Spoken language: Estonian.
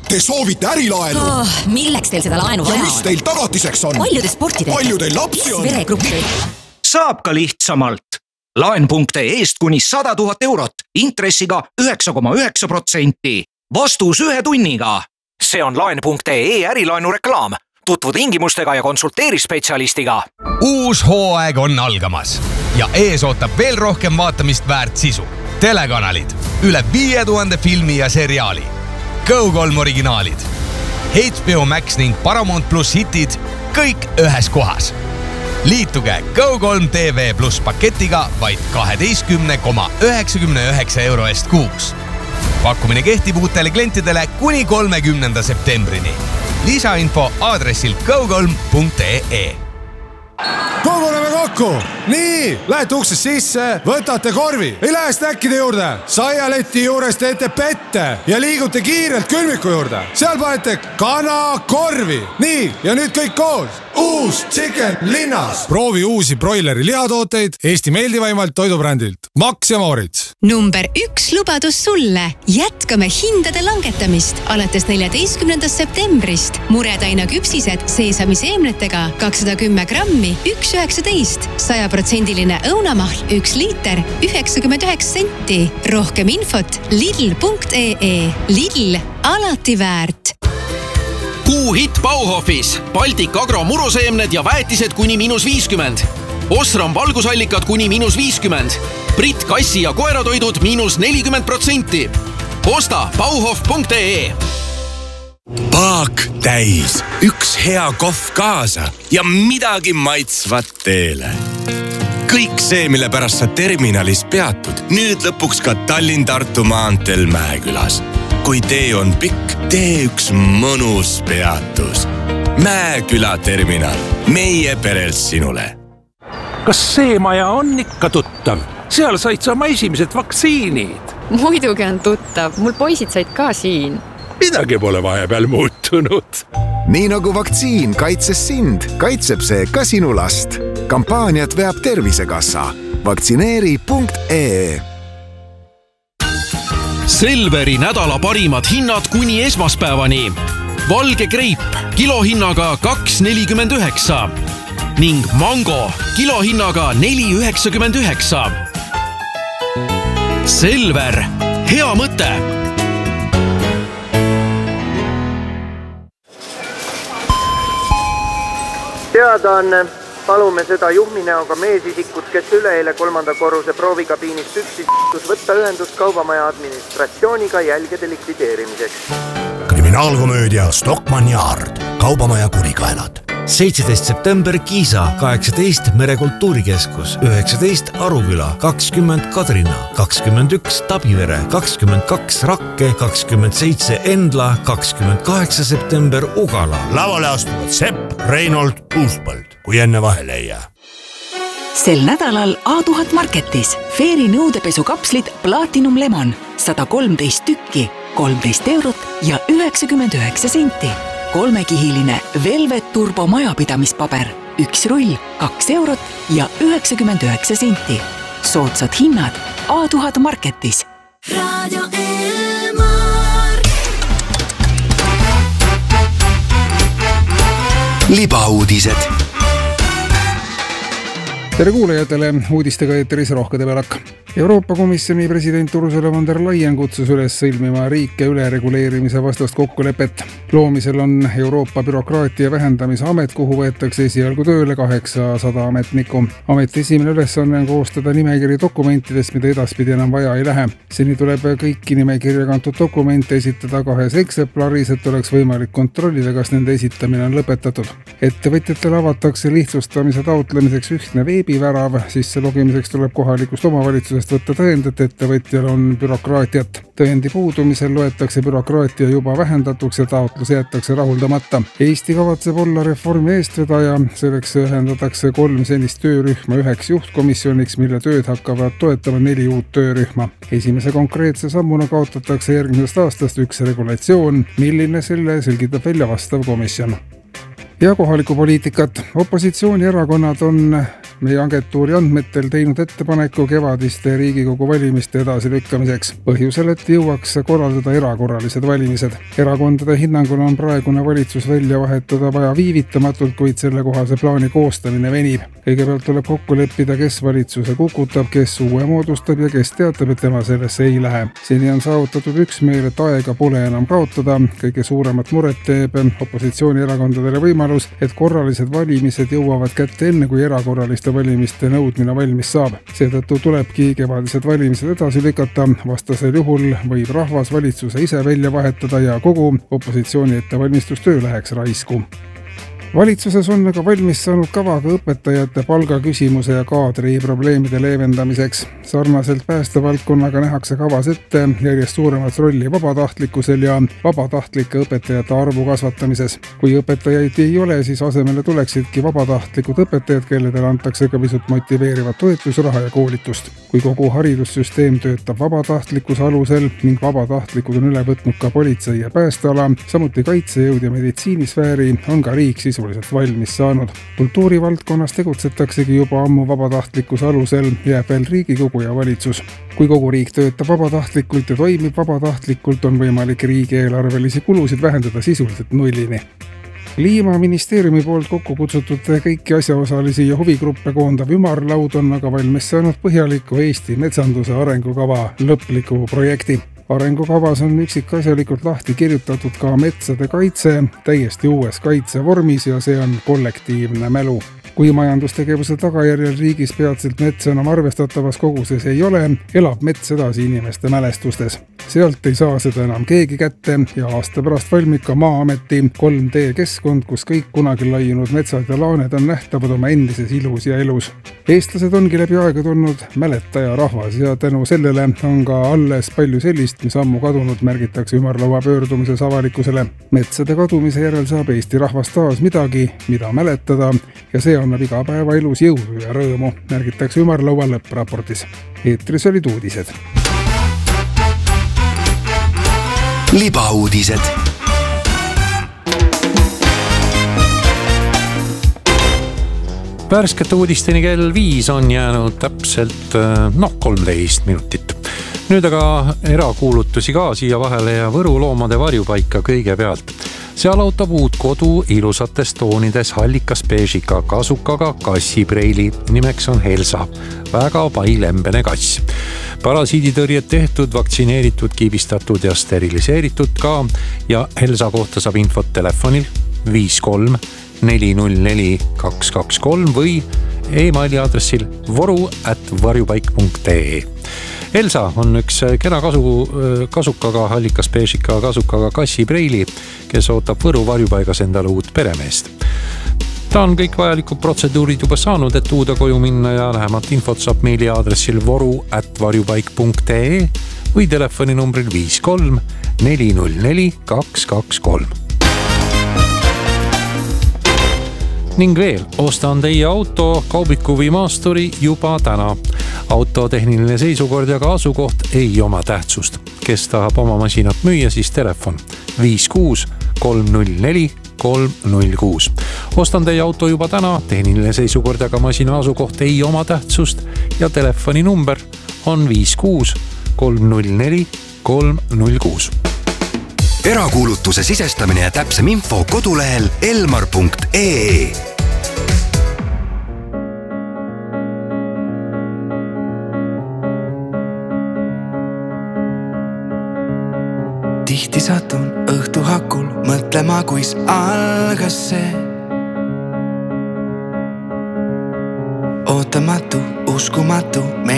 Te soovite ärilaenu? Milleks teil seda laenu vaja Ja on? mis teil tagatiseks on? Palju te sporti teete? Palju teil lapsi on? Veregruppi? Saab ka lihtsamalt. Laen.eest kuni 100 000 eurot, intressiga 9,9%. Vastus 1 tunniga. See on laen.ee ärilaenu reklaam. Tutvu tingimustega ja konsulteeri spetsialistiga. Uus hooaeg on algamas ja ees ootab veel rohkem vaatamist väärt sisu. Telekanalid, üle 5000 filmi ja seriaali. Go3 originaalid, HBO Max ning Paramount Plus hitid, kõik ühes kohas. Liituge Go3 TV Plus paketiga vaid 12,99 euro eest kuus. Pakkumine kehtib uutele klientidele kuni 30. septembrini. Lisainfo aadressil go3.ee. Koguneme kokku! Nii, lähete uksest sisse, võtate korvi, ei lähe snäkkide juurde. Saialeti juures teete pette ja liigute kiirelt külmiku juurde. Seal panete kana korvi. Nii, ja nüüd kõik koos. Uus Chicken linnas. Proovi uusi broileri lihatooteid Eesti meeldivaimalt toidubrändilt. Max ja Moritz. Number 1 lubadus sulle. Jätkame hindade langetamist alates 14. septembrist. Muretaina küpsised seesamiseemnetega 210 grammi 1,19. 100% õunamahl 1 liiter 99 senti. Rohkem infot lidl.ee. Lidl, alati väärt. Kuuhitt Bauhofis. Baltic Agro muruseemned ja väetised kuni -50. Osram valgusallikad kuni -50. Brit kassi- ja koeratoidud -40%. Osta bauhof.ee. Paak täis, üks hea kohv kaasa ja midagi maitsvat teele. Kõik see, mille pärast sa terminalis peatud, nüüd lõpuks ka Tallinn-Tartu maanteel Mäekülas. Kui tee on pikk, tee üks mõnus peatus. Mäeküla terminal, meie perelt sinule. Kas see maja on ikka tuttav? Seal said sa oma esimesed vaktsiinid. Muidugi on tuttav, mul poisid said ka siin. Midagi pole vahepeal muutunud. Nii nagu vaktsiin kaitses sind, kaitseb see ka sinu last. Kampaaniat veab Tervisekassa. Vaktsineeri.ee. Selveri nädala parimad hinnad kuni esmaspäevani. Valge kreip kilohinnaga 2,49 ning mango kilohinnaga 4,99. Selver, hea mõte. Teadaanne. Palume seda juhminäoga meesisikut, kes üleeile 3. korruse proovikabiinist üksis võtta ühendust kaubamaja administratsiooniga jälgede likvideerimiseks. Kriminaalkomöödia Stockmann Yard, kaubamaja kurikaelad. 17. september Kiisa, 18 Merekultuurikeskus, 19 Aruküla, 20 Kadrina, 21 Tabivere, 22 Rakke, 27 Endla, 28 september Ugala. Lavale astuvad Sepp, Reinold, Uuspõld, kui enne vahele ei jää. Sel nädalal A1000 Marketis Fairy nõudepesukapslid Platinum Lemon 113 tükki, 13 eurot ja 99 senti. 3-kihiline Velvet Turbo majapidamispaber, 1 rull, 2 eurot ja 99 senti. Soodsad hinnad A1000 Marketis. Radio Elmar. Libauudised. Tere kuulajatele, uudistega eetris Rohkede Pelak. Euroopa Komisjoni president Ursula von der Leyen kutsus üles sõlmima riike ülereguleerimise vastast kokkulepet. Loomisel on Euroopa bürokraatia vähendamise amet, kuhu võetakse esialgu tööle 800 ametnikku. Ameti esimene ülesanne on koostada nimekiri dokumentidest, mida edaspidi enam vaja ei lähe. Seni tuleb kõiki nimekirja kantud dokumente esitada 2 eksemplaris, et oleks võimalik kontrollida, kas nende esitamine on lõpetatud. Ettevõtjatele avatakse lihtsustamise taotlemiseks ühtne veebivärav, sisse logimiseks tuleb kohalikust omavalitsusest võtta tõend, et ettevõtjal on bürokraatiat. Tõendi puudumisel loetakse bürokraatia juba vähendatuks ja taotlus jäetakse rahuldamata. Eesti kavatseb olla reformi eestvedaja, selleks ühendatakse 3 senist töörühma 1 juhtkomisjoniks, mille tööd hakkavad toetama 4 uut töörühma. Esimese konkreetse sammuna kaotatakse järgmisest aastast 1 regulatsioon, milline selle selgitab välja vastav komisjon. Ja kohalikku poliitikat. Opositsioonierakonnad on meie agentuuri andmetel teinud ettepaneku kevadiste Riigikogu valimiste edasilükkamiseks. Põhjusel, et jõuaks korraldada erakorralised valimised. Erakondade hinnangul on praegune valitsus välja vahetada vaja viivitamatult, kuid sellekohase plaani koostamine venib. Kõigepealt tuleb kokku leppida, kes valitsuse kukutab, kes uue moodustab ja kes teatab, et tema sellesse ei lähe. Seni on saavutatud üksmeel, et aega pole enam kaotada. Kõige suuremat muret teeb opositsioonierakondadele võimalus, et korralised valimised jõuavad kätte enne, kui erakorraliste valimiste nõudmine valmis saab. Seetõttu tulebki kevadised valimised edasi lükata. Vastasel juhul võib rahvas valitsuse ise välja vahetada ja kogu opositsiooni ettevalmistustöö läheks raisku. Valitsuses on aga valmis saanud kavaga õpetajate palgaküsimuse ja kaadri probleemide leevendamiseks. Sarnaselt päästevaldkonnaga nähakse kavas ette järjest suuremat rolli vabatahtlikkusel ja vabatahtlike õpetajate arvu kasvatamises. Kui õpetajaid ei ole, siis asemele tuleksidki vabatahtlikud õpetajad, kelledele antakse ka pisut motiveerivat toetusraha ja koolitust. Kui kogu haridussüsteem töötab vabatahtlikkuse alusel ning vabatahtlikud on üle võtnud ka politsei ja päästeala, samuti kaitsejõud ja meditsiinisfääri, on ka riik sisuliselt valmis saanud. Kultuurivaldkonnas tegutsetaksegi juba ammu vabatahtlikkuse alusel, jääb veel Riigikogu ja valitsus. Kui kogu riik töötab vabatahtlikult ja toimib vabatahtlikult, on võimalik riigieelarvelisi kulusid vähendada sisuliselt nullini. Kliimaministeeriumi poolt kokku kutsutud kõiki asjaosalisi ja huvigruppe koondav ümarlaud on aga valmis saanud põhjaliku Eesti metsanduse arengukava lõpliku projekti. Arengukavas on üksikasjalikult lahti kirjutatud ka metsade kaitse täiesti uues kaitsevormis ja see on kollektiivne mälu. Kui majandustegevuse tagajärjel riigis peatselt metsa enam arvestatavas koguses ei ole, elab mets edasi inimeste mälestustes. Sealt ei saa seda enam keegi kätte ja aasta pärast valmib ka Maa-ameti 3D-keskkond, kus kõik kunagi laiunud metsad ja laaned on nähtavad oma endises ilus ja elus. Eestlased ongi läbi aega tulnud mäletaja rahvas ja tänu sellele on ka alles palju sellist, mis ammu kadunud, märgitakse ümarlaua pöördumises avalikkusele. Metsade kadumise järel saab Eesti rahvas taas midagi, mida mäletada ja see annab iga päeva elus jõudu ja rõõmu, märgitakse ümarlaua lõppraportis. Eetris olid uudised. Libauudised. Värskete uudisteni kell 5 on jäänud täpselt 13 minutit. Nüüd aga erakuulutusi ka siia vahele ja Võru loomade varjupaika kõigepealt. Seal ootab uut kodu ilusates toonides hallikas beežika kasukaga kassipreili. Nimeks on Helsa. Väga pailembene kass. Parasiiditõrjed tehtud, vaktsineeritud, kiibistatud ja steriliseeritud ka. Ja Helsa kohta saab infot telefonil 53 404 223 või e-maili aadressil voru@varjupaik.ee. Elsa on üks kena kasukaga, hallikas beežika kasukaga kassipreili, kes ootab Võru varjupaigas endale uut peremeest. Ta on kõik vajalikud protseduurid juba saanud, et uude koju minna ja lähemat infot saab meili aadressil voru@varjupaik.ee või telefoninumbril 53 404 223. Ning veel, osta on teie auto, kaubiku või maasturi juba täna. Auto tehniline seisukord ja ka asukoht ei oma tähtsust. Kes tahab oma masinat müüa, siis telefon 56 304 306. Ostan teie auto juba täna, tehniline seisukord ja ka masina asukoht ei oma tähtsust ja telefoni number on 56 304 306. Erakuulutuse sisestamine ja täpsem info kodulehel elmar.ee. Tihti satun õhtu hakul mõtlema, kuis algas see ootamatu, uskumatu.